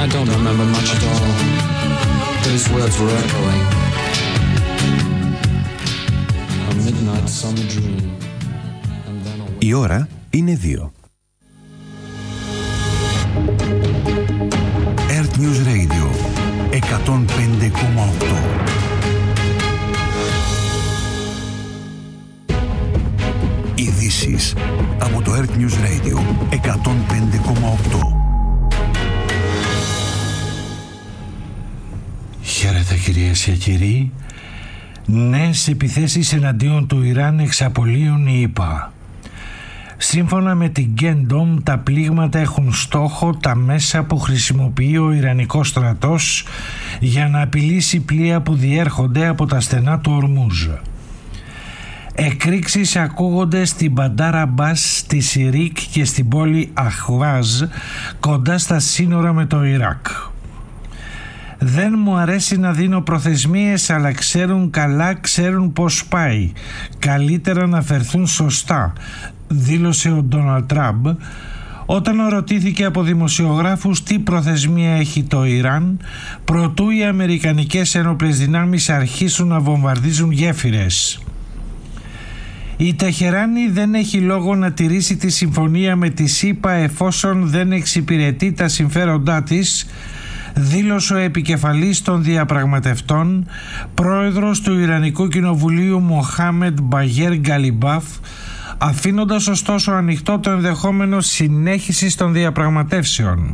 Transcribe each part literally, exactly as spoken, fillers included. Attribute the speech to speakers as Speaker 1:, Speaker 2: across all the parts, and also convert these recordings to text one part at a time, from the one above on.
Speaker 1: I don't remember much at all, but his words were echoing. A midnight summer dream. And then a...
Speaker 2: Η ώρα είναι δύο. Earth News Radio εκατόν πέντε κόμμα οκτώ. Ειδήσεις από το Earth News Radio εκατόν πέντε κόμμα οκτώ.
Speaker 3: Χαίρετε κυρίες και κύριοι. Νέες επιθέσεις εναντίον του Ιράν εξαπολύουν οι ΗΠΑ. Σύμφωνα με την Gendom, τα πλήγματα έχουν στόχο τα μέσα που χρησιμοποιεί ο Ιρανικός στρατός για να απειλήσει πλοία που διέρχονται από τα στενά του Ορμούζ. Εκρήξεις ακούγονται στην Μπαντάρ Αμπάς, στη Σιρίκ και στην πόλη Αχβάζ, κοντά στα σύνορα με το Ιράκ. Δεν μου αρέσει να δίνω προθεσμίες, αλλά ξέρουν καλά, ξέρουν πως πάει. Καλύτερα να φερθούν σωστά, δήλωσε ο Ντόναλντ Τραμπ όταν ρωτήθηκε από δημοσιογράφους τι προθεσμία έχει το Ιράν προτού οι αμερικανικές ένοπλες δυνάμεις αρχίσουν να βομβαρδίζουν γέφυρες. Η Τεχεράνη δεν έχει λόγο να τηρήσει τη συμφωνία με τη ΣΥΠΑ εφόσον δεν εξυπηρετεί τα συμφέροντά της, δήλωσε ο επικεφαλής των διαπραγματευτών, πρόεδρος του Ιρανικού Κοινοβουλίου Μοχάμεντ Μπαγέρ Γκαλιμπάφ, αφήνοντας ωστόσο ανοιχτό το ενδεχόμενο συνέχισης των διαπραγματεύσεων.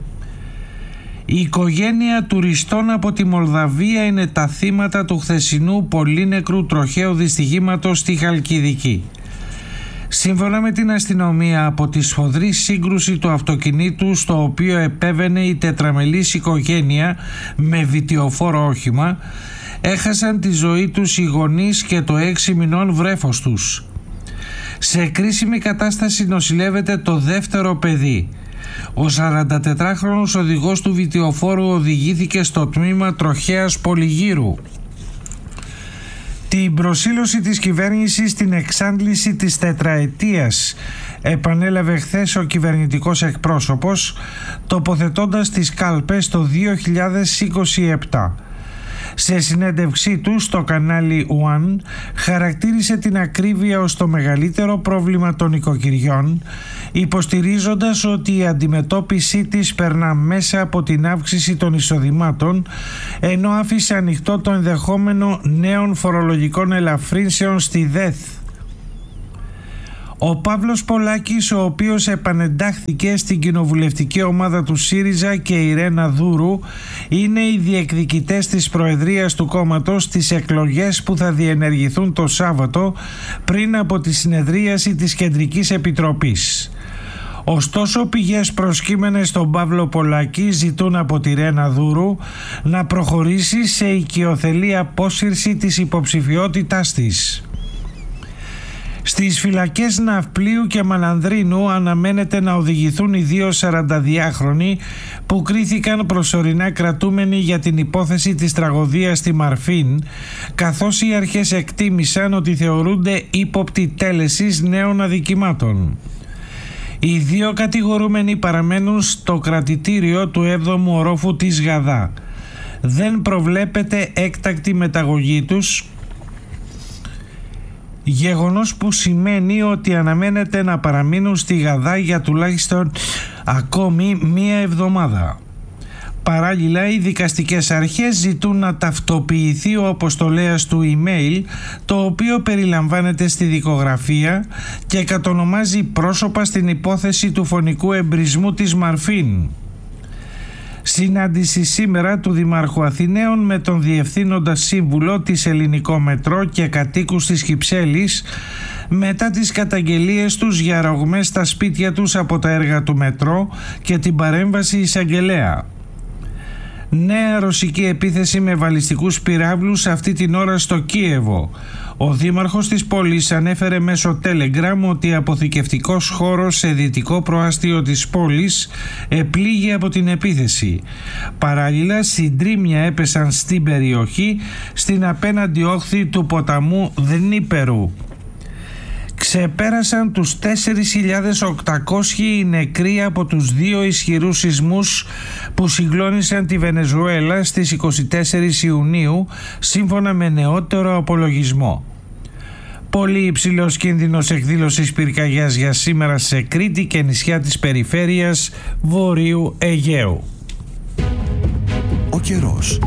Speaker 3: Η οικογένεια τουριστών από τη Μολδαβία είναι τα θύματα του χθεσινού πολύνεκρου τροχαίου δυστυχήματος στη Χαλκιδική. Σύμφωνα με την αστυνομία, από τη σφοδρή σύγκρουση του αυτοκινήτου στο οποίο επέβαινε η τετραμελής οικογένεια με βιτιοφόρο όχημα, έχασαν τη ζωή τους οι γονείς και το έξι μηνών βρέφος τους. Σε κρίσιμη κατάσταση νοσηλεύεται το δεύτερο παιδί. Ο σαραντατετράχρονος οδηγός του βιτιοφόρου οδηγήθηκε στο τμήμα τροχαίας πολυγύρου. Την προσήλωση της κυβέρνησης στην εξάντληση της τετραετίας επανέλαβε χθες ο κυβερνητικός εκπρόσωπος, τοποθετώντας τις κάλπες το δύο χιλιάδες είκοσι επτά. Σε συνέντευξή του στο κανάλι One χαρακτήρισε την ακρίβεια ως το μεγαλύτερο πρόβλημα των οικοκυριών, υποστηρίζοντας ότι η αντιμετώπιση της περνά μέσα από την αύξηση των εισοδημάτων, ενώ άφησε ανοιχτό το ενδεχόμενο νέων φορολογικών ελαφρύνσεων στη ΔΕΘ. Ο Παύλος Πολάκης, ο οποίος επανεντάχθηκε στην κοινοβουλευτική ομάδα του ΣΥΡΙΖΑ, και η Ρένα Δούρου είναι οι διεκδικητές της προεδρίας του κόμματος στις εκλογές που θα διενεργηθούν το Σάββατο πριν από τη συνεδρίαση της Κεντρικής Επιτροπής. Ωστόσο, πηγές προσκύμενες στον Παύλο Πολάκη ζητούν από τη Ρένα Δούρου να προχωρήσει σε οικειοθελή απόσυρση της υποψηφιότητάς της. Στις φυλακές Ναυπλίου και Μαλανδρίνου αναμένεται να οδηγηθούν οι δύο σαρανταδυάχρονοι που κρίθηκαν προσωρινά κρατούμενοι για την υπόθεση της τραγωδίας στη Μαρφίν, καθώς οι αρχές εκτίμησαν ότι θεωρούνται ύποπτοι τέλεσης νέων αδικημάτων. Οι δύο κατηγορούμενοι παραμένουν στο κρατητήριο του έβδομου ορόφου της Γαδά. Δεν προβλέπεται έκτακτη μεταγωγή τους, γεγονός που σημαίνει ότι αναμένεται να παραμείνουν στη Γαδά για τουλάχιστον ακόμη μία εβδομάδα. Παράλληλα, οι δικαστικές αρχές ζητούν να ταυτοποιηθεί ο αποστολέας του email, το οποίο περιλαμβάνεται στη δικογραφία και κατονομάζει πρόσωπα στην υπόθεση του φωνικού εμπρισμού της Μαρφίν. Συνάντηση σήμερα του Δημάρχου Αθηναίων με τον Διευθύνοντα Σύμβουλο της Ελληνικό Μετρό και κατοίκους της Κυψέλης μετά τις καταγγελίες τους για ρογμές στα σπίτια τους από τα έργα του Μετρό και την παρέμβαση εισαγγελέα. Νέα ρωσική επίθεση με βαλιστικούς πυράβλους αυτή την ώρα στο Κίεβο. Ο δήμαρχος της πόλης ανέφερε μέσω Telegram ότι αποθηκευτικός χώρος σε δυτικό προάστιο της πόλης επλήγει από την επίθεση. Παράλληλα, συντρίμμια έπεσαν στην περιοχή, στην απέναντι όχθη του ποταμού Δνίπερου. Ξεπέρασαν τους τέσσερις χιλιάδες οκτακόσιοι νεκροί από τους δύο ισχυρούς σεισμούς που συγκλώνησαν τη Βενεζουέλα στις είκοσι τέσσερις Ιουνίου, σύμφωνα με νεότερο απολογισμό. Πολύ υψηλός κίνδυνος εκδήλωσης πυρκαγιάς για σήμερα σε Κρήτη και νησιά της περιφέρειας Βορείου Αιγαίου.
Speaker 2: Ο καιρός.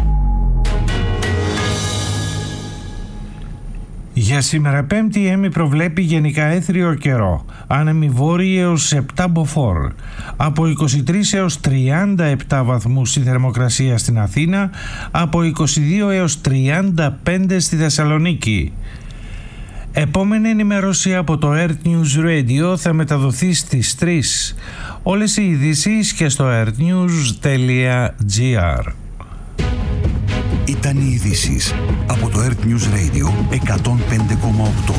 Speaker 3: Για σήμερα Πέμπτη η Έμι προβλέπει γενικά έθριο καιρό, άνεμοι βόρειοι έως επτά μποφόρ, από είκοσι τρεις έως τριάντα επτά βαθμούς η θερμοκρασία στην Αθήνα, από είκοσι δύο έως τριάντα πέντε στη Θεσσαλονίκη. Επόμενη ενημέρωση από το Earth News Radio θα μεταδοθεί στις τρεις. Όλες οι ειδήσεις και στο earthnews τελεία gr.
Speaker 2: Ήταν οι ειδήσεις από το Earth News Radio εκατόν πέντε κόμμα οκτώ.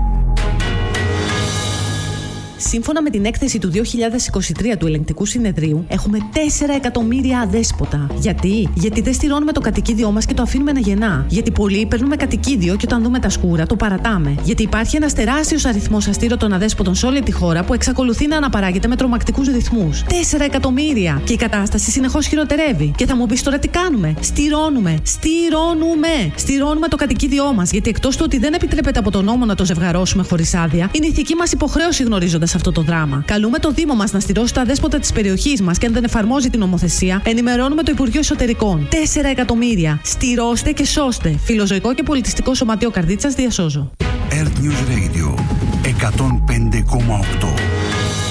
Speaker 4: Σύμφωνα με την έκθεση του δύο χιλιάδες είκοσι τρία του Ελεγκτικού Συνεδρίου, έχουμε τέσσερα εκατομμύρια αδέσποτα. Γιατί? Γιατί δεν στηρώνουμε το κατοικίδιό μας και το αφήνουμε να γεννά. Γιατί πολλοί παίρνουμε κατοικίδιο και όταν δούμε τα σκούρα το παρατάμε. Γιατί υπάρχει ένας τεράστιος αριθμός αστήρωτων αδέσποτων σε όλη τη χώρα που εξακολουθεί να αναπαράγεται με τρομακτικούς ρυθμούς. τέσσερα εκατομμύρια! Και η κατάσταση συνεχώς χειροτερεύει. Και θα μου πεις τώρα τι κάνουμε? Στηρώνουμε! Στηρώνουμε! Στηρώνουμε το κατοικίδιό μας. Γιατί εκτός του ότι δεν επιτρέπεται από τον νόμο να το ζευγαρώσουμε χωρίς άδεια, είναι ηθική μας υποχρέωση γνωρίζοντας αυτό το δράμα. Καλούμε το Δήμο μας να στηρώσει τα αδέσποτα της περιοχής μας και αν δεν εφαρμόζει την νομοθεσία, ενημερώνουμε το Υπουργείο Εσωτερικών. τέσσερα εκατομμύρια. Στηρώστε και σώστε. Φιλοζωικό και πολιτιστικό σωματείο Καρδίτσας, διασώζω.
Speaker 2: Earth News Radio εκατόν πέντε κόμμα οκτώ.